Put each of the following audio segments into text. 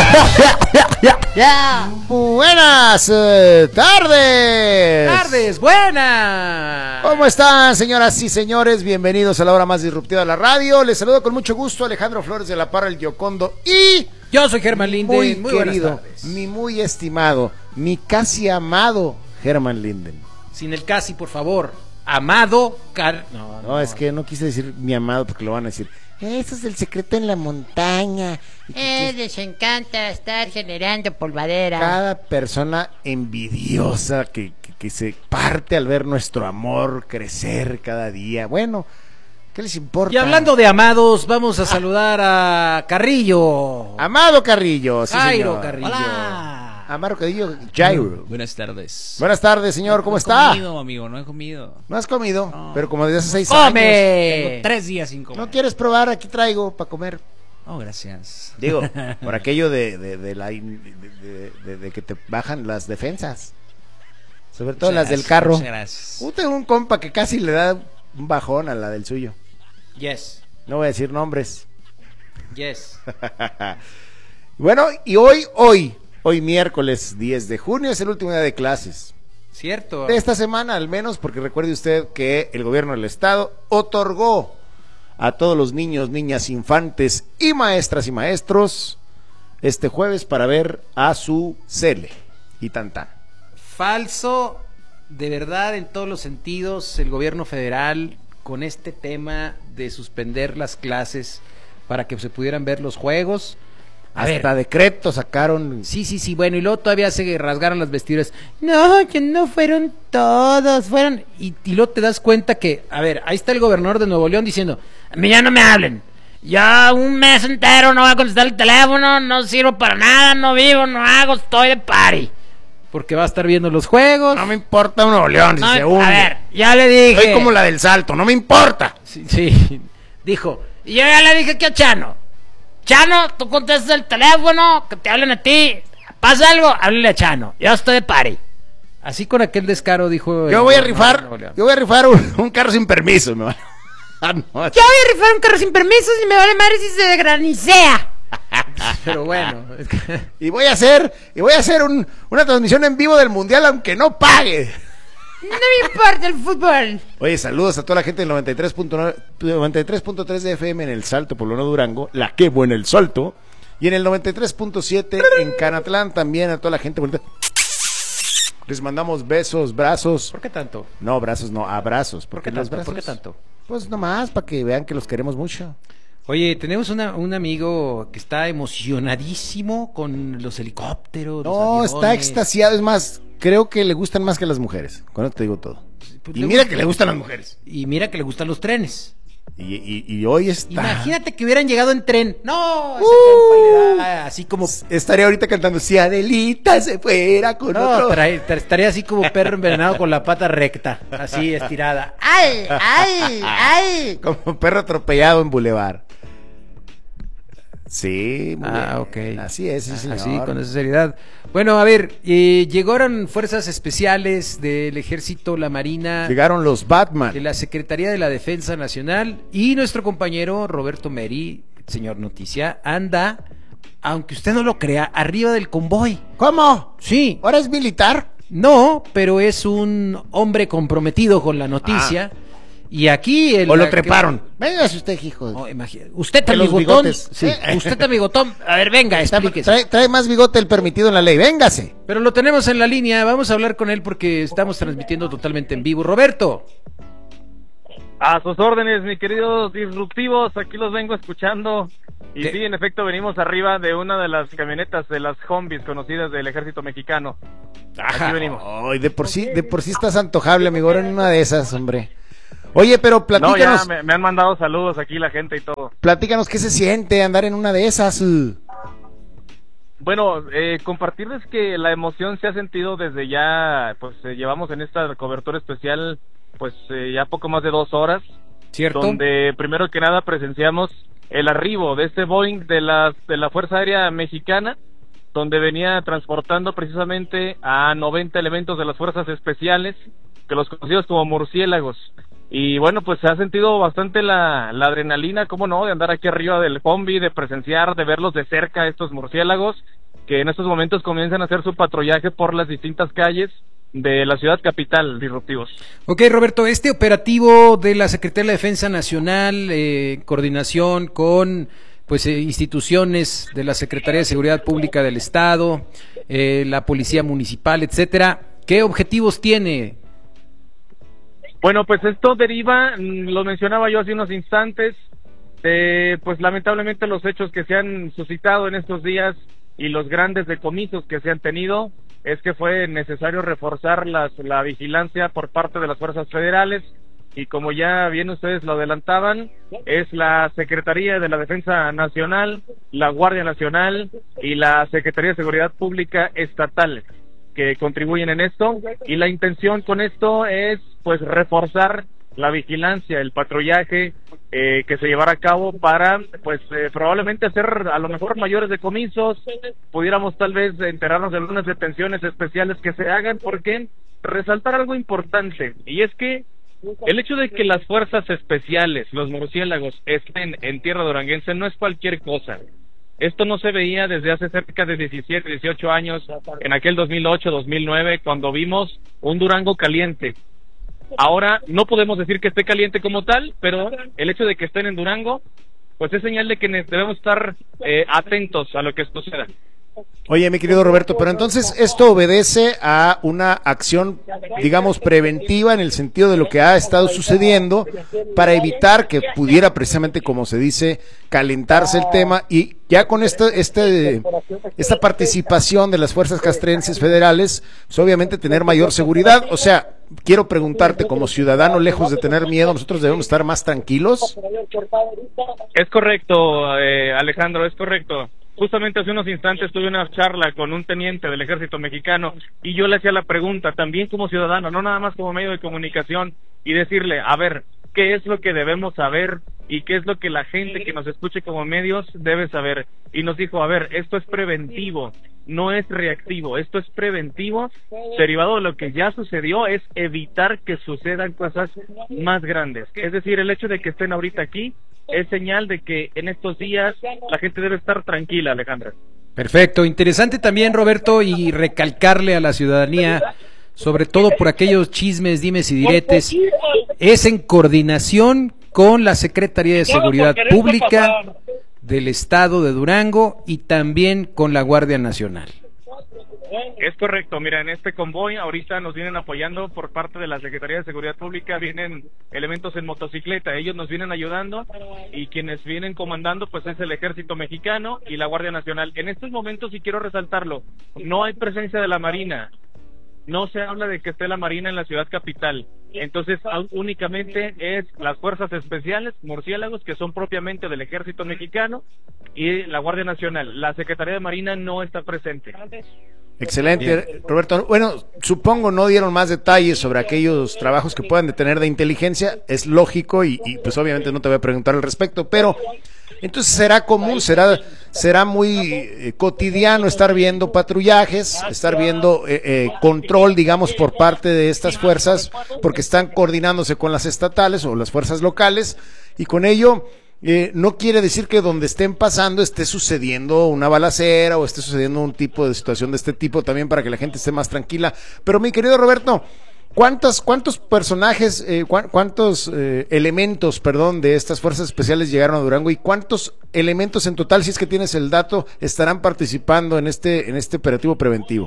Buenas tardes. Tardes, buenas. ¿Cómo están, señoras y señores? Bienvenidos a la hora más disruptiva de la radio. Les saludo con mucho gusto Alejandro Flores de la Parra, el Giocondo, y yo soy Germán Linden. Muy querido, mi muy estimado, mi casi amado Germán Linden. Sin el casi, por favor. Amado. No, es que no quise decir mi amado porque lo van a decir. Eso es el secreto en la montaña. Les encanta estar generando polvadera. Cada persona envidiosa que se parte al ver nuestro amor crecer cada día. Bueno, ¿qué les importa? Y hablando de amados, vamos a saludar a Carrillo. Amado Carrillo, sí, Jairo señor. Carrillo. Hola. Amado Carrillo, Jairo. Buenas tardes. Buenas tardes, señor, ¿cómo está? No he comido, amigo, no he comido. ¿No has comido? No. Pero como desde hace 6 años. ¡Come! Tengo 3 días sin comer. ¿No quieres probar? Aquí traigo para comer. Oh, gracias. Digo, por aquello de que te bajan las defensas. Sobre todo las del carro. Muchas gracias. Tengo un compa que casi le da un bajón a la del suyo. Yes. No voy a decir nombres. Yes. Bueno, y hoy miércoles 10 de junio es el último día de clases. Cierto. De esta semana al menos, porque recuerde usted que el gobierno del estado otorgó a todos los niños, niñas, infantes y maestras y maestros este jueves para ver a su Cele y tantán. Falso, de verdad, en todos los sentidos, el gobierno federal con este tema de suspender las clases para que se pudieran ver los juegos. Hasta decreto sacaron. Sí, bueno, y luego todavía se rasgaron las vestiduras. No, que no fueron todos, fueron... Y luego te das cuenta que, a ver, ahí está el gobernador de Nuevo León diciendo, a mí ya no me hablen, ya un mes entero no voy a contestar el teléfono, no sirvo para nada, no vivo, no hago, estoy de party. Porque va a estar viendo los juegos. No me importa un Nuevo León, si se hunde. A ver, ya le dije. Soy como la del Salto, no me importa. Sí, dijo, y yo ya le dije que a Chano, tú contestas el teléfono, que te hablen a ti, pasa algo, háblale a Chano, yo estoy de party. Así con aquel descaro dijo. Yo voy a rifar un carro sin permiso. No. Yo voy a rifar un carro sin permiso y me vale madre si se granicea. Pero bueno. Y voy a hacer una transmisión en vivo del mundial aunque no pague. No me importa el fútbol. Oye, saludos a toda la gente del 93.3 de FM en el Salto, Poblano Durango, la que buena el Salto, y en el 93.7 en Canatlán también a toda la gente bonita. Les mandamos besos, brazos. ¿Por qué tanto? No, brazos no, abrazos. ¿Por qué tanto? ¿Por qué tanto? Pues nomás para que vean que los queremos mucho. Oye, tenemos un amigo que está emocionadísimo con los helicópteros. No, los está extasiado, es más, creo que le gustan más que las mujeres. Con eso te digo todo. Pues y mira que le gustan las mujeres. Y mira que le gustan los trenes. Y hoy está. Imagínate que hubieran llegado en tren. No, ese compa le da así como. Estaría ahorita cantando si Adelita se fuera con otro. Estaría así como perro envenenado con la pata recta, así estirada. ¡Ay! Como perro atropellado en Boulevard. Sí, muy bien. Ok. Así es, sí, señor. Así, con esa seriedad. Bueno, a ver, llegaron fuerzas especiales del Ejército, la Marina. Llegaron los Batman. De la Secretaría de la Defensa Nacional y nuestro compañero Roberto Meri, señor Noticia, anda, aunque usted no lo crea, arriba del convoy. ¿Cómo? Sí. ¿Ahora es militar? No, pero es un hombre comprometido con la noticia. Y aquí o lo treparon. Véngase usted, hijo. Oh, usted tan bigotón. Sí. Usted tan bigotón. A ver, venga, explíquese. Trae más bigote el permitido en la ley. Véngase. Pero lo tenemos en la línea. Vamos a hablar con él porque estamos transmitiendo totalmente en vivo. Roberto. A sus órdenes, mi queridos disruptivos. Aquí los vengo escuchando. Y sí, en efecto, venimos arriba de una de las camionetas de las Humvees conocidas del ejército mexicano. Aquí venimos. Ay, de por sí estás antojable, amigo. Ahora en una de esas, hombre. Oye, pero platícanos. No, ya me han mandado saludos aquí la gente y todo. Platícanos qué se siente andar en una de esas. Bueno, compartirles que la emoción se ha sentido desde ya, pues llevamos en esta cobertura especial, pues ya poco más de 2 horas. ¿Cierto? Donde primero que nada presenciamos el arribo de este Boeing de la Fuerza Aérea Mexicana, donde venía transportando precisamente a 90 elementos de las fuerzas especiales, que los conocidos como murciélagos. Y bueno, pues se ha sentido bastante la adrenalina, cómo no, de andar aquí arriba del Humvee, de presenciar, de verlos de cerca estos murciélagos. que en estos momentos comienzan a hacer su patrullaje por las distintas calles de la ciudad capital, disruptivos. Ok, Roberto, este operativo de la Secretaría de la Defensa Nacional, coordinación con pues instituciones de la Secretaría de Seguridad Pública del Estado, la Policía Municipal, etcétera, ¿qué objetivos tiene? Bueno, pues esto deriva, lo mencionaba yo hace unos instantes, pues lamentablemente los hechos que se han suscitado en estos días y los grandes decomisos que se han tenido, es que fue necesario reforzar la vigilancia por parte de las fuerzas federales, y como ya bien ustedes lo adelantaban, es la Secretaría de la Defensa Nacional, la Guardia Nacional y la Secretaría de Seguridad Pública Estatal que contribuyen en esto, y la intención con esto es pues reforzar la vigilancia, el patrullaje que se llevará a cabo para pues probablemente hacer a lo mejor mayores decomisos, pudiéramos tal vez enterarnos de algunas detenciones especiales que se hagan, porque resaltar algo importante, y es que el hecho de que las fuerzas especiales, los murciélagos, estén en tierra duranguense no es cualquier cosa. Esto no se veía desde hace cerca de 17, 18 años, en aquel 2008, 2009, cuando vimos un Durango caliente. Ahora no podemos decir que esté caliente como tal, pero el hecho de que estén en Durango, pues es señal de que debemos estar atentos a lo que suceda. Oye, mi querido Roberto, pero entonces esto obedece a una acción, digamos, preventiva en el sentido de lo que ha estado sucediendo para evitar que pudiera precisamente, como se dice, calentarse el tema, y ya con esta participación de las fuerzas castrenses federales, pues obviamente tener mayor seguridad. O sea, quiero preguntarte, como ciudadano, lejos de tener miedo, nosotros debemos estar más tranquilos. Es correcto, Alejandro, es correcto. Justamente hace unos instantes tuve una charla con un teniente del ejército mexicano y yo le hacía la pregunta, también como ciudadano, no nada más como medio de comunicación, y decirle, a ver, ¿qué es lo que debemos saber y qué es lo que la gente que nos escuche como medios debe saber? Y nos dijo, a ver, esto es preventivo, no es reactivo, esto es preventivo, derivado de lo que ya sucedió, es evitar que sucedan cosas más grandes. Es decir, el hecho de que estén ahorita aquí es señal de que en estos días la gente debe estar tranquila, Alejandra. Perfecto, interesante también, Roberto, y recalcarle a la ciudadanía, sobre todo por aquellos chismes, dimes y diretes, es en coordinación con la Secretaría de Seguridad Pública del Estado de Durango y también con la Guardia Nacional. Es correcto, mira, en este convoy ahorita nos vienen apoyando por parte de la Secretaría de Seguridad Pública, vienen elementos en motocicleta, ellos nos vienen ayudando, y quienes vienen comandando pues es el Ejército Mexicano y la Guardia Nacional. En estos momentos, y quiero resaltarlo, no hay presencia de la Marina, no se habla de que esté la Marina en la ciudad capital, entonces únicamente es las fuerzas especiales, murciélagos, que son propiamente del Ejército Mexicano, y la Guardia Nacional. La Secretaría de Marina no está presente. Excelente, Bien. Roberto. Bueno, supongo no dieron más detalles sobre aquellos trabajos que puedan tener de inteligencia, es lógico, y pues obviamente no te voy a preguntar al respecto, pero entonces será común, será muy cotidiano estar viendo patrullajes, estar viendo control, digamos, por parte de estas fuerzas, porque están coordinándose con las estatales o las fuerzas locales, y con ello no quiere decir que donde estén pasando esté sucediendo una balacera o esté sucediendo un tipo de situación de este tipo, también para que la gente esté más tranquila. Pero mi querido Roberto, ¿cuántos personajes, cuántos elementos, de estas fuerzas especiales llegaron a Durango, y cuántos elementos en total, si es que tienes el dato, estarán participando en este operativo preventivo?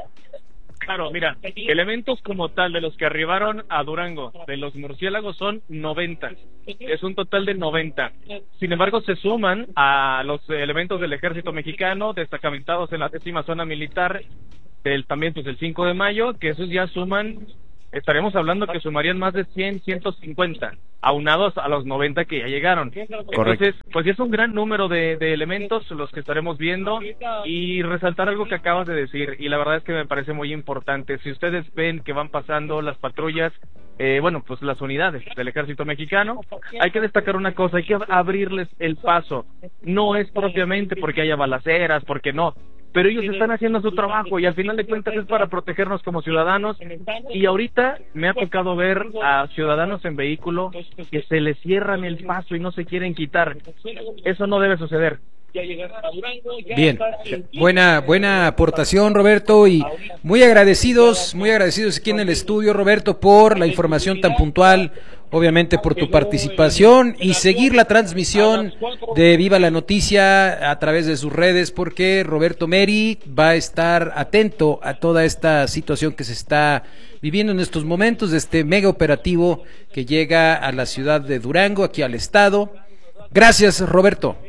Claro, mira, elementos como tal de los que arribaron a Durango, de los murciélagos, son 90. Es un total de 90. Sin embargo, se suman a los elementos del Ejército Mexicano, destacamentados en la 10ª zona militar, también pues el 5 de mayo, que esos ya suman, estaremos hablando que sumarían más de 100, 150, aunados a los 90 que ya llegaron. Entonces, pues ya es un gran número de elementos los que estaremos viendo, y resaltar algo que acabas de decir, y la verdad es que me parece muy importante. Si ustedes ven que van pasando las patrullas, pues las unidades del Ejército Mexicano, hay que destacar una cosa, hay que abrirles el paso. No es propiamente porque haya balaceras, porque no, pero ellos están haciendo su trabajo, y al final de cuentas es para protegernos como ciudadanos. Y ahorita me ha tocado ver a ciudadanos en vehículo que se les cierran el paso y no se quieren quitar. Eso no debe suceder. Bien, buena aportación, Roberto, y muy agradecidos aquí en el estudio, Roberto, por la información tan puntual, obviamente por tu participación y seguir la transmisión de Viva la Noticia a través de sus redes, porque Roberto Meri va a estar atento a toda esta situación que se está viviendo en estos momentos, de este mega operativo que llega a la ciudad de Durango, aquí al estado. Gracias, Roberto.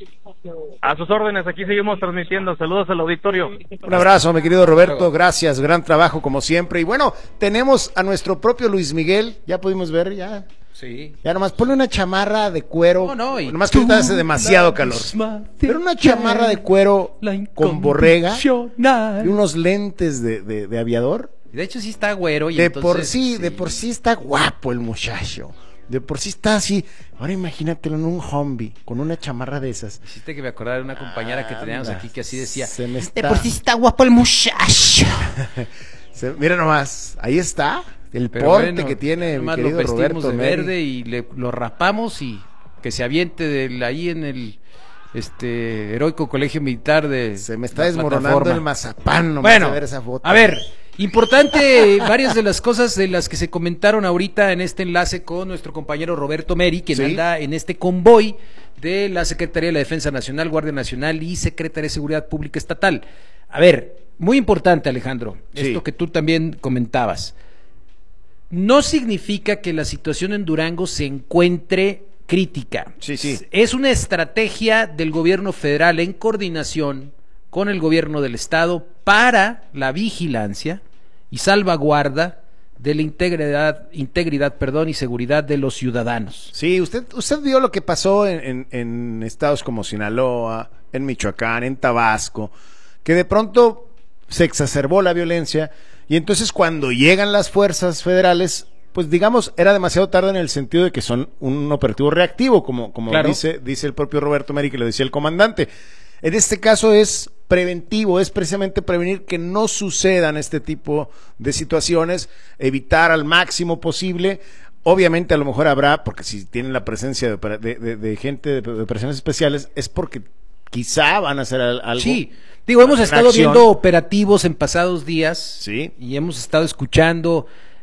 A sus órdenes, aquí seguimos transmitiendo. Saludos al auditorio. Un abrazo, mi querido Roberto, gracias, gran trabajo como siempre. Y bueno, tenemos a nuestro propio Luis Miguel, ya pudimos ver, ya. Sí. Ya nomás ponle una chamarra de cuero. Y nomás que ahorita hace demasiado calor. Pero una chamarra de cuero con borrega y unos lentes de aviador. De hecho sí está güero y De entonces, por sí está guapo el muchacho. De por sí está así. Ahora imagínatelo en un Humvee con una chamarra de esas. hiciste que me acordara de una compañera que teníamos aquí que así decía. Se me De está... por sí está guapo el muchacho. Mira nomás, ahí está el Pero porte bueno, que tiene mi nomás querido lo vestimos Roberto de Meri. verde y lo rapamos y que se aviente ahí en el heroico colegio militar de Se me está la desmoronando plataforma. el mazapán nomás Bueno, de ver esa foto. a ver, importante varias de las cosas de las que se comentaron ahorita en este enlace con nuestro compañero Roberto Meri, quien Sí. anda en este convoy de la Secretaría de la Defensa Nacional, Guardia Nacional y Secretaría de Seguridad Pública Estatal. A ver, muy importante, Alejandro, Sí. esto que tú también comentabas. No significa que la situación en Durango se encuentre crítica. Sí, sí. Es una estrategia del gobierno federal en coordinación con el gobierno del estado para la vigilancia y salvaguarda de la integridad y seguridad de los ciudadanos. Sí, usted vio lo que pasó en estados como Sinaloa, en Michoacán, en Tabasco, que de pronto se exacerbó la violencia y entonces cuando llegan las fuerzas federales, pues digamos, era demasiado tarde en el sentido de que son un operativo reactivo, como Claro. dice el propio Roberto Meri, que le decía el comandante. En este caso es preventivo, es precisamente prevenir que no sucedan este tipo de situaciones, evitar al máximo posible. Obviamente a lo mejor habrá, porque si tienen la presencia de gente de operaciones especiales, es porque quizá van a hacer algo. Sí, digo, hemos estado Reacción. viendo operativos en pasados días Sí. y hemos estado escuchando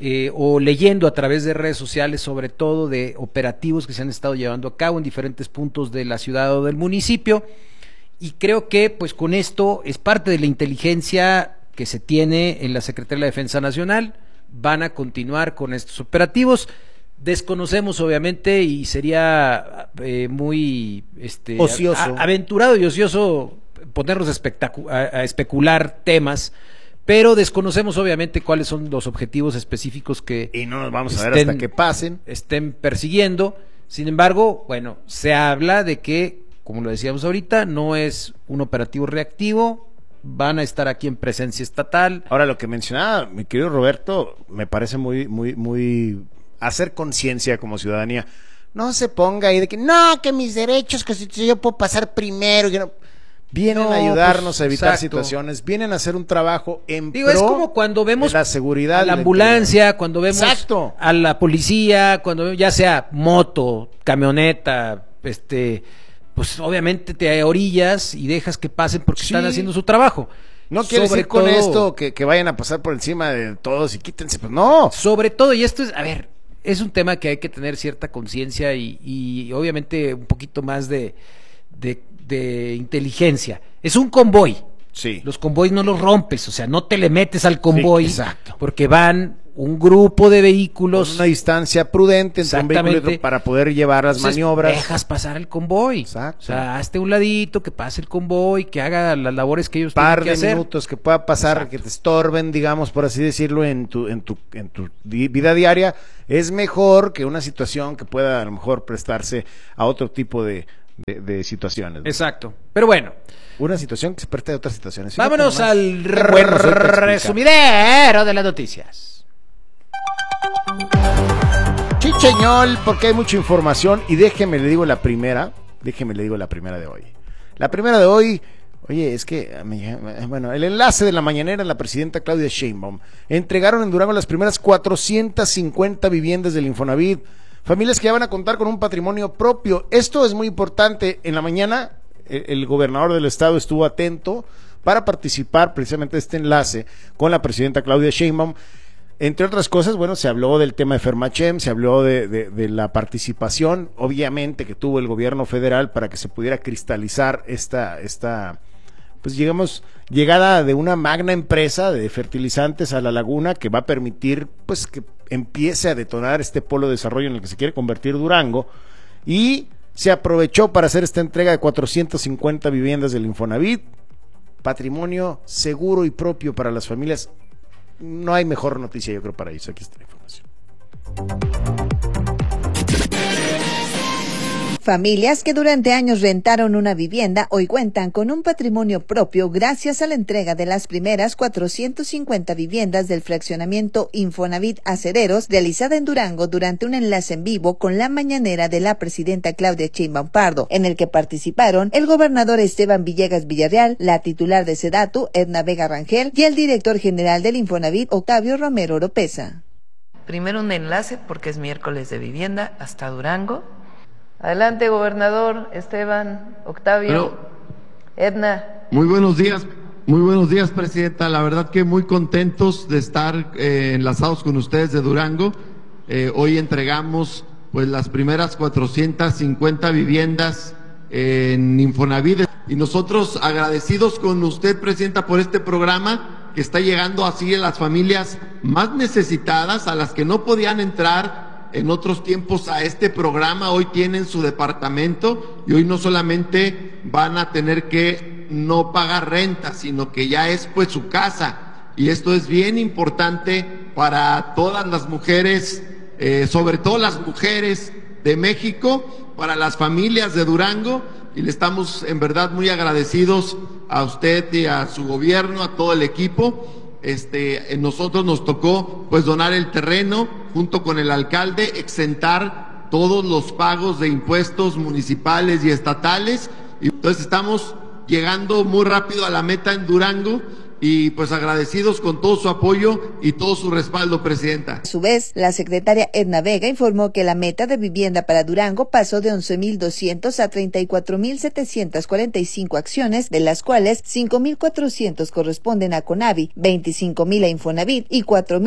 o leyendo a través de redes sociales, sobre todo de operativos que se han estado llevando a cabo en diferentes puntos de la ciudad o del municipio. Y creo que pues con esto es parte de la inteligencia que se tiene en la Secretaría de la Defensa Nacional. Van a continuar con estos operativos. Desconocemos obviamente y sería muy Ocioso. aventurado y ocioso ponernos a especular temas, pero desconocemos obviamente cuáles son los objetivos específicos que Y no nos vamos a ver hasta que pasen. estén persiguiendo. Sin embargo, bueno, se habla de que, como lo decíamos ahorita, no es un operativo reactivo, van a estar aquí en presencia estatal. Ahora, lo que mencionaba mi querido Roberto, me parece muy hacer conciencia como ciudadanía. No se ponga ahí de que, no, que mis derechos, que si yo puedo pasar primero. Que no. Vienen No, a ayudarnos pues, a evitar exacto. situaciones, vienen a hacer un trabajo en Digo, es pro como cuando vemos de la seguridad. a la de ambulancia, cuando vemos Exacto. a la policía, cuando vemos, ya sea moto, camioneta, pues obviamente te orillas y dejas que pasen porque Sí. están haciendo su trabajo. No quiere Sobre decir con todo- esto que vayan a pasar por encima de todos y quítense, pues no. Sobre todo, y esto es, a ver, es un tema que hay que tener cierta conciencia y obviamente un poquito más de inteligencia. Es un convoy. Sí. Los convoys no los rompes, o sea, no te le metes al convoy, Sí, exacto. porque van un grupo de vehículos. Con una distancia prudente entre un vehículo y otro Exactamente. para poder llevar las Entonces, maniobras. dejas pasar el convoy. Exacto. O sea, hazte un ladito, que pase el convoy, que haga las labores que ellos Par tienen que de hacer. minutos que pueda pasar, Exacto. que te estorben, digamos, por así decirlo, en tu vida diaria, es mejor que una situación que pueda a lo mejor prestarse a otro tipo de situaciones, ¿no? Exacto. Pero bueno, Una situación que se presta de otras situaciones. Fíjate vámonos nomás, al qué bueno soy para explicar. resumidero de las noticias. Chicheñol, porque hay mucha información y déjeme le digo la primera de hoy. La primera de hoy, oye, es que, bueno, el enlace de la mañanera, la presidenta Claudia Sheinbaum, entregaron en Durango las primeras 450 viviendas del Infonavit, familias que ya van a contar con un patrimonio propio. Esto es muy importante. En la mañana el gobernador del estado estuvo atento para participar precisamente de este enlace con la presidenta Claudia Sheinbaum. Entre otras cosas, bueno, se habló del tema de Fermachem, se habló de la participación, obviamente, que tuvo el gobierno federal para que se pudiera cristalizar esta pues digamos, llegada de una magna empresa de fertilizantes a la laguna, que va a permitir pues que empiece a detonar este polo de desarrollo en el que se quiere convertir Durango, y se aprovechó para hacer esta entrega de 450 viviendas del Infonavit, patrimonio seguro y propio para las familias. No hay mejor noticia, yo creo, para eso. Aquí está la información. Familias que durante años rentaron una vivienda hoy cuentan con un patrimonio propio gracias a la entrega de las primeras 450 viviendas del fraccionamiento Infonavit Acereros, realizada en Durango durante un enlace en vivo con la mañanera de la presidenta Claudia Sheinbaum Pardo, en el que participaron el gobernador Esteban Villegas Villarreal, la titular de SEDATU, Edna Vega Rangel, y el director general del Infonavit, Octavio Romero Oropesa. Primero un enlace, porque es miércoles de vivienda, hasta Durango. Adelante, gobernador, Esteban, Octavio, Edna. Muy buenos días, presidenta. La verdad que muy contentos de estar enlazados con ustedes de Durango. Hoy entregamos pues las primeras 450 viviendas en Infonavit. Y nosotros agradecidos con usted, presidenta, por este programa que está llegando así a las familias más necesitadas, a las que no podían entrar en otros tiempos a este programa. Hoy tienen su departamento y hoy no solamente van a tener que no pagar renta, sino que ya es pues su casa, y esto es bien importante para todas las mujeres, sobre todo las mujeres de México, para las familias de Durango, y le estamos en verdad muy agradecidos a usted y a su gobierno, a todo el equipo. Nosotros nos tocó pues donar el terreno junto con el alcalde, exentar todos los pagos de impuestos municipales y estatales, y entonces estamos llegando muy rápido a la meta en Durango, y pues agradecidos con todo su apoyo y todo su respaldo, presidenta. A su vez, la secretaria Edna Vega informó que la meta de vivienda para Durango pasó de 11,200 a 34,745 acciones, de las cuales 5,400 corresponden a Conavi, 25,000 a Infonavit y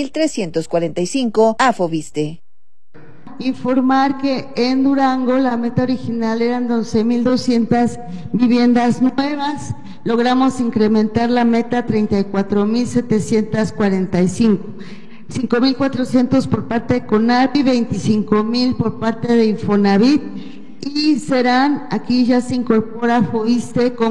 4,345 a Foviste. Informar que en Durango la meta original eran 11,200 viviendas nuevas. Logramos incrementar la meta a 34,745. 5,400 por parte de Conavi, 25,000 por parte de Infonavit, y serán, aquí ya se incorpora Foviste con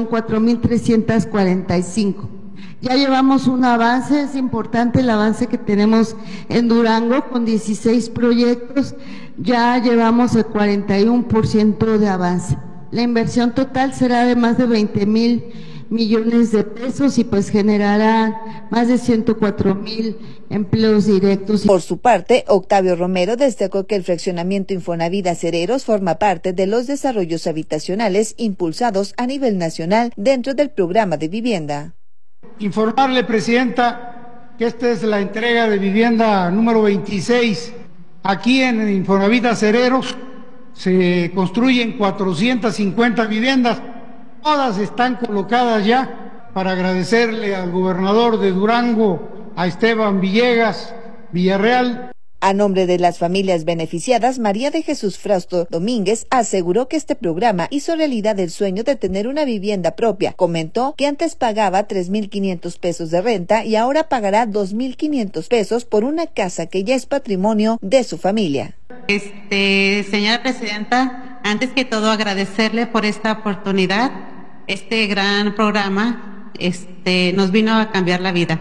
4,345. Ya llevamos un avance, es importante el avance que tenemos en Durango con 16 proyectos, ya llevamos el 41% de avance. La inversión total será de más de 20,000 millones de pesos y pues generará más de 104,000 empleos directos. Por su parte, Octavio Romero destacó que el fraccionamiento Infonavit Acereros forma parte de los desarrollos habitacionales impulsados a nivel nacional dentro del programa de vivienda. Informarle, presidenta, que esta es la entrega de vivienda número 26. Aquí en Infonavit Acereros se construyen 450 viviendas. Todas están colocadas ya, para agradecerle al gobernador de Durango, a Esteban Villegas Villarreal. A nombre de las familias beneficiadas, María de Jesús Frausto Domínguez aseguró que este programa hizo realidad el sueño de tener una vivienda propia. Comentó que antes pagaba 3,500 pesos de renta y ahora pagará 2,500 pesos por una casa que ya es patrimonio de su familia. Señora presidenta, antes que todo agradecerle por esta oportunidad. Este gran programa nos vino a cambiar la vida.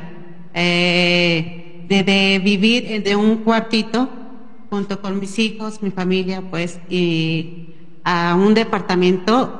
De vivir de un cuartito junto con mis hijos, mi familia, pues, y a un departamento